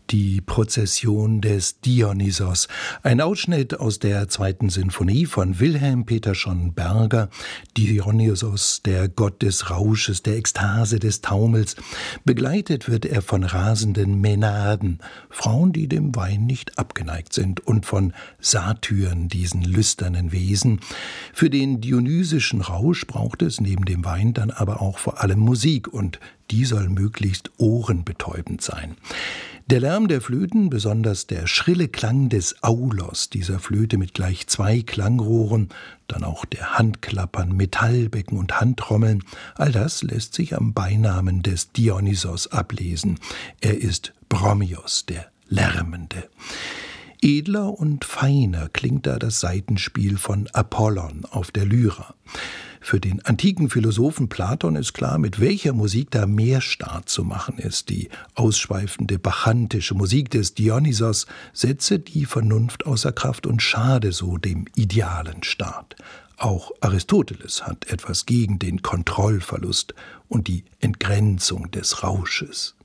Die Prozession des Dionysos, ein Ausschnitt aus der 2. Sinfonie von Wilhelm Peterson Berger. Dionysos, der Gott des Rausches, der Ekstase, des Taumels. Begleitet wird er von rasenden Mänaden, Frauen, die dem Wein nicht abgeneigt sind, und von Satyren, diesen lüsternen Wesen. Für den dionysischen Rausch braucht es neben dem Wein dann aber auch vor allem Musik, und die soll möglichst ohrenbetäubend sein. Der Lärm der Flöten, besonders der schrille Klang des Aulos, dieser Flöte mit gleich 2 Klangrohren, dann auch der Handklappern, Metallbecken und Handtrommeln, all das lässt sich am Beinamen des Dionysos ablesen. Er ist Bromios, der Lärmende. Edler und feiner klingt da das Saitenspiel von Apollon auf der Lyra. Für den antiken Philosophen Platon ist klar, mit welcher Musik da mehr Staat zu machen ist. Die ausschweifende, bachantische Musik des Dionysos setze die Vernunft außer Kraft und schade so dem idealen Staat. Auch Aristoteles hat etwas gegen den Kontrollverlust und die Entgrenzung des Rausches.